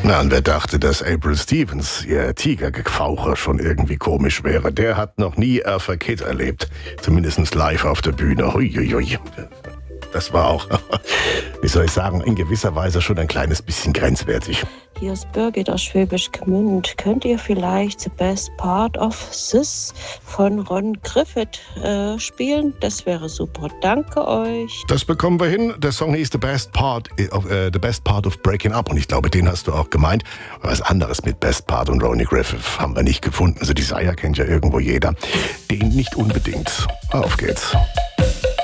Na, und wer dachte, dass April Stevens, ihr Tigergefauche, schon irgendwie komisch wäre, der hat noch nie Eartha Kitt erlebt. Zumindest live auf der Bühne. Huiuiui. Das war auch, wie soll ich sagen, in gewisser Weise schon ein kleines bisschen grenzwertig. Hier ist Birgit aus Schwäbisch Gmünd. Könnt ihr vielleicht The Best Part of This von Ron Griffith spielen? Das wäre super. Danke euch. Das bekommen wir hin. Der Song hieß The Best Part of Breaking Up. Und ich glaube, den hast du auch gemeint. Was anderes mit Best Part und Ronnie Griffith haben wir nicht gefunden. Also Desire kennt ja irgendwo jeder. Den nicht unbedingt. Auf geht's.